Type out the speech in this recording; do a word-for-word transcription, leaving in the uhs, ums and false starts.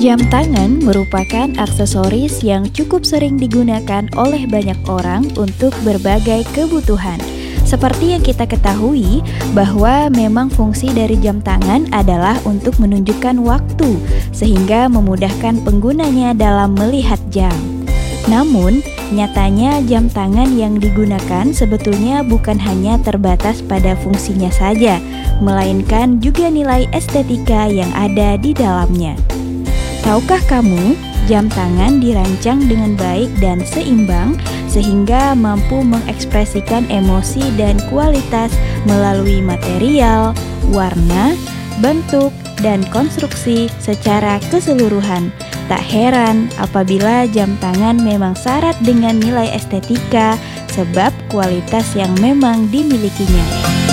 Jam tangan merupakan aksesoris yang cukup sering digunakan oleh banyak orang untuk berbagai kebutuhan. Seperti yang kita ketahui bahwa memang fungsi dari jam tangan adalah untuk menunjukkan waktu, sehingga memudahkan penggunanya dalam melihat jam. Namun, nyatanya jam tangan yang digunakan sebetulnya bukan hanya terbatas pada fungsinya saja, melainkan juga nilai estetika yang ada di dalamnya. Tahukah kamu, jam tangan dirancang dengan baik dan seimbang sehingga mampu mengekspresikan emosi dan kualitas melalui material, warna, bentuk, dan konstruksi secara keseluruhan. Tak heran apabila jam tangan memang syarat dengan nilai estetika sebab kualitas yang memang dimilikinya.